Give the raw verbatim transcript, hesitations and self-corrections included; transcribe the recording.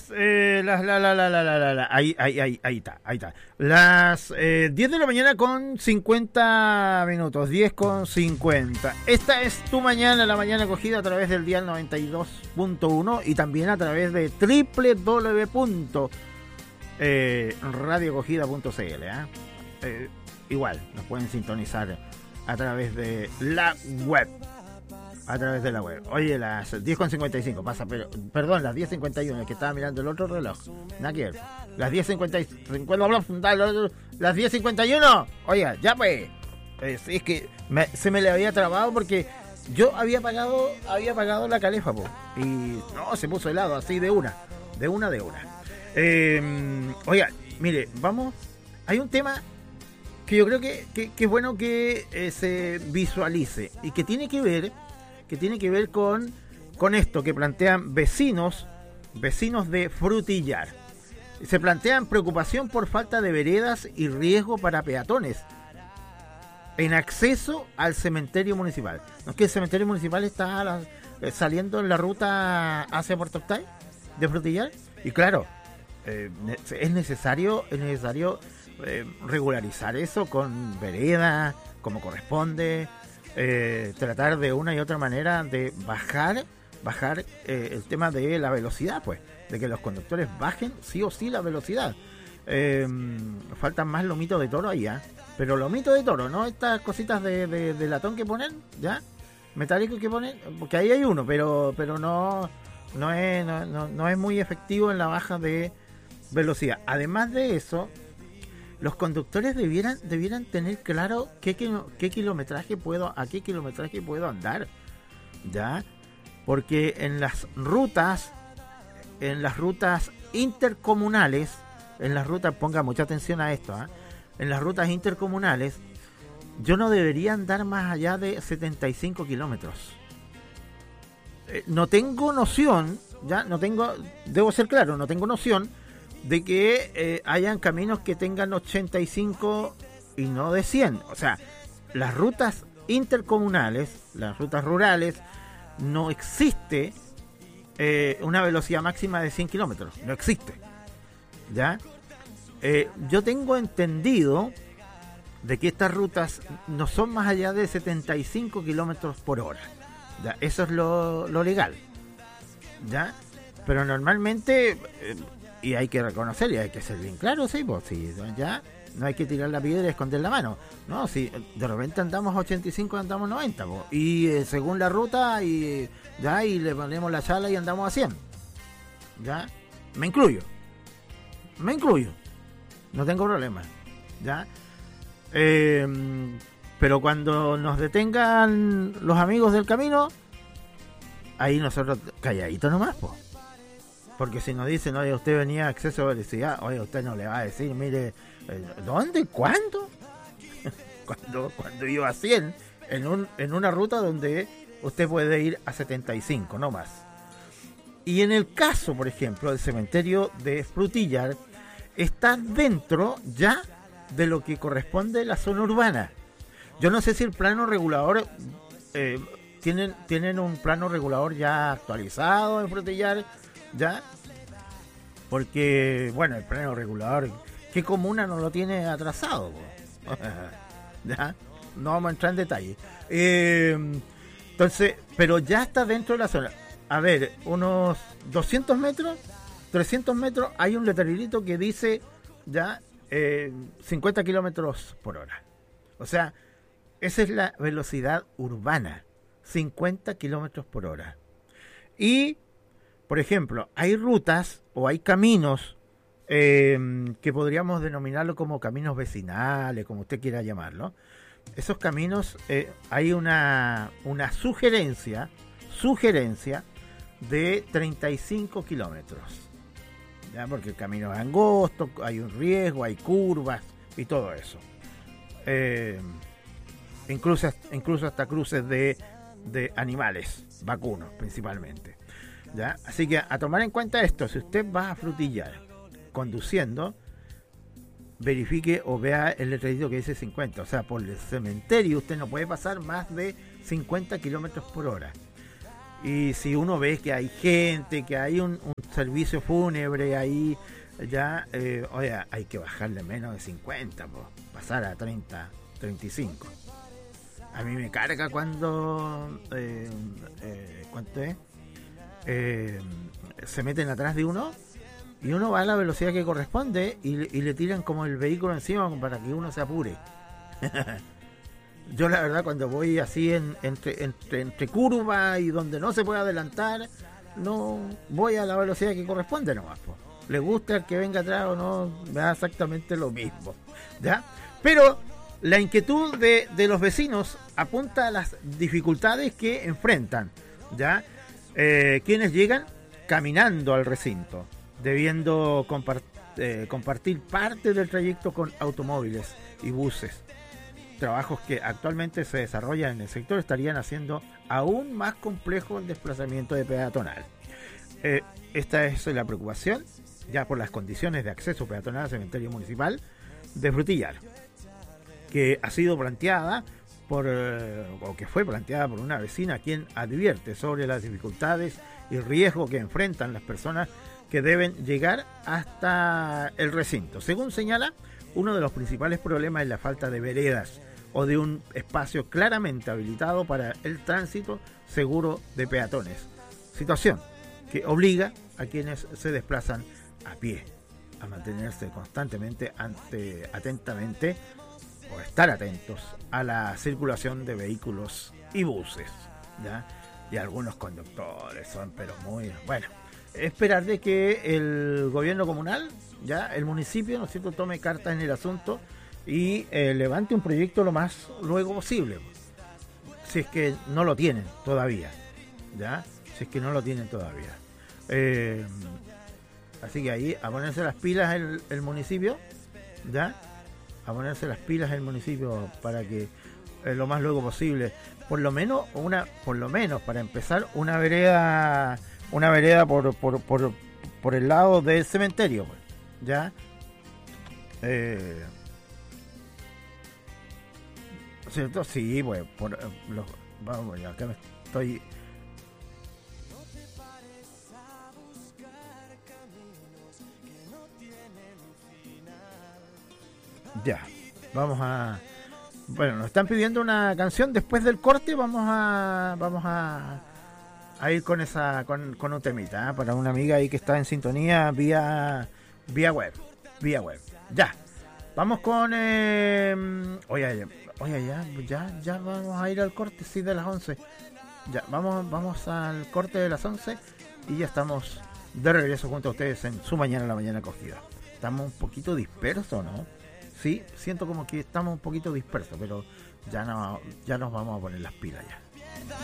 eh, las, la, la, la, la, la, la, la, ahí, ahí, ahí, ahí está, ahí está. Las eh, diez de la mañana con cincuenta minutos, diez con cincuenta. Esta es tu mañana, la mañana cogida a través del dial noventa y dos punto uno y también a través de doble u doble u doble u punto radio cogida punto c l. ¿eh? Eh, igual, nos pueden sintonizar a través de la web. A través de la web. Oye, las diez con cincuenta y cinco pasa, pero, perdón, las diez cincuenta y uno, es que estaba mirando el otro reloj. Nada que ver. Las diez cincuenta y cinco, las diez cincuenta y uno. Oiga, ya pues. Es, es que me, se me le había trabado porque yo había apagado, había apagado la calefa, po, y no, se puso helado así de una, de una, de una. Eh, oiga, mire, vamos, hay un tema que yo creo que, que, que es bueno que eh, se visualice y que tiene que ver que tiene que ver con, con esto que plantean vecinos, vecinos de Frutillar. Se plantean preocupación por falta de veredas y riesgo para peatones en acceso al cementerio municipal. ¿No es que el cementerio municipal está la, eh, saliendo en la ruta hacia Puerto Octay de Frutillar? Y claro, eh, es necesario, es necesario eh, regularizar eso con veredas, como corresponde. Eh, tratar de una y otra manera de bajar bajar eh, el tema de la velocidad, pues, de que los conductores bajen sí o sí la velocidad. Eh, faltan más lomitos de toro ahí, ¿eh? Pero lomitos de toro, no estas cositas de, de, de latón que ponen, ¿ya? Metálicos que ponen, porque ahí hay uno, pero pero no no es no, no, no es muy efectivo en la baja de velocidad. Además de eso, los conductores debieran debieran tener claro qué, qué kilometraje puedo, a qué kilometraje puedo andar, ¿ya? Porque en las rutas, en las rutas intercomunales, en las rutas, ponga mucha atención a esto, ¿eh? En las rutas intercomunales, yo no debería andar más allá de setenta y cinco kilómetros. Eh, no tengo noción, ya, no tengo, debo ser claro, no tengo noción de que eh, hayan caminos que tengan ochenta y cinco y no de cien. O sea, las rutas intercomunales, las rutas rurales, no existe eh, una velocidad máxima de cien kilómetros. No existe. ¿Ya? Eh, yo tengo entendido de que estas rutas no son más allá de setenta y cinco kilómetros por hora. ¿Ya? Eso es lo, lo legal. ¿Ya? Pero normalmente... Eh, y hay que reconocer y hay que ser bien claro, sí, pues sí, ya no hay que tirar la piedra y esconder la mano, no, si de repente andamos a ochenta y cinco, andamos noventa, pues, y eh, según la ruta y ya y le ponemos la chala y andamos a cien, ya, me incluyo, me incluyo, no tengo problema, ya, eh, pero cuando nos detengan los amigos del camino, ahí nosotros calladitos nomás, pues. Porque si nos dicen, oye, usted venía a exceso de velocidad, oye, usted no le va a decir, mire, ¿dónde? ¿Cuándo? cuando, cuando iba a cien, en, un, en una ruta donde usted puede ir a setenta y cinco, no más. Y en el caso, por ejemplo, del cementerio de Frutillar, está dentro ya de lo que corresponde a la zona urbana. Yo no sé si el plano regulador, eh, tienen, tienen un plano regulador ya actualizado en Frutillar, ¿ya? Porque, bueno, el plano regulador, ¿qué comuna no lo tiene atrasado? ¿Ya? No vamos a entrar en detalle. Eh, entonces, pero ya está dentro de la zona. A ver, unos doscientos metros, trescientos metros, hay un letrerito que dice ya eh, cincuenta kilómetros por hora. O sea, esa es la velocidad urbana, cincuenta kilómetros por hora. Y por ejemplo, hay rutas o hay caminos eh, que podríamos denominarlo como caminos vecinales, como usted quiera llamarlo. Esos caminos, eh, hay una, una sugerencia, sugerencia de treinta y cinco kilómetros. ¿Ya? Porque el camino es angosto, hay un riesgo, hay curvas y todo eso. Eh, incluso, incluso hasta cruces de, de animales, vacunos principalmente. ¿Ya? Así que a tomar en cuenta esto, si usted va a Frutillar conduciendo, verifique o vea el letrerito que dice cincuenta, o sea, por el cementerio usted no puede pasar más de cincuenta kilómetros por hora. Y si uno ve que hay gente, que hay un, un servicio fúnebre ahí, ya, eh, oye, hay que bajarle menos de cincuenta, pues, pasar a treinta, treinta y cinco. A mí me carga cuando, eh, eh, ¿cuánto es? Eh, se meten atrás de uno y uno va a la velocidad que corresponde y, y le tiran como el vehículo encima para que uno se apure. Yo la verdad cuando voy así en, entre, entre, entre curva y donde no se puede adelantar, no voy a la velocidad que corresponde nomás, po. Le gusta el que venga atrás o no, me da exactamente lo mismo, ¿ya? Pero la inquietud de, de los vecinos apunta a las dificultades que enfrentan, ¿ya? Eh, quienes llegan caminando al recinto, debiendo compart- eh, compartir parte del trayecto con automóviles y buses. Trabajos que actualmente se desarrollan en el sector estarían haciendo aún más complejo el desplazamiento de peatonal. Eh, esta es la preocupación ya por las condiciones de acceso peatonal al cementerio municipal de Frutillar, que ha sido planteada por, eh, o que fue planteada por una vecina quien advierte sobre las dificultades y riesgo que enfrentan las personas que deben llegar hasta el recinto. Según señala, uno de los principales problemas es la falta de veredas o de un espacio claramente habilitado para el tránsito seguro de peatones, situación que obliga a quienes se desplazan a pie a mantenerse constantemente ante, atentamente o estar atentos a la circulación de vehículos y buses, ¿ya? Y algunos conductores son pero muy bueno. Esperar de que el gobierno comunal, ya el municipio, ¿no es cierto?, tome cartas en el asunto y eh, levante un proyecto lo más luego posible, si es que no lo tienen todavía, ya, si es que no lo tienen todavía. Eh, así que ahí a ponerse las pilas el, el municipio, ya, a ponerse las pilas el municipio para que eh, lo más luego posible, por lo menos una, por lo menos para empezar una vereda, una vereda por por por, por el lado del cementerio, pues, ya. Eh, ¿Cierto? Sí, pues, por, eh, los, vamos, ya acá me estoy... Ya, vamos a... Bueno, nos están pidiendo una canción después del corte, vamos a... Vamos a... a ir con esa con, con un temita, ¿eh? Para una amiga ahí que está en sintonía vía vía web, vía web. Ya, vamos con... Eh, oye, oye, ya, ya, ya vamos a ir al corte, sí, de las once. Ya, vamos, vamos al corte de las once y ya estamos de regreso junto a ustedes en su Mañana la Mañana Cogida. Estamos un poquito dispersos, ¿no? Sí, siento como que estamos un poquito dispersos, pero ya no, ya nos vamos a poner las pilas ya.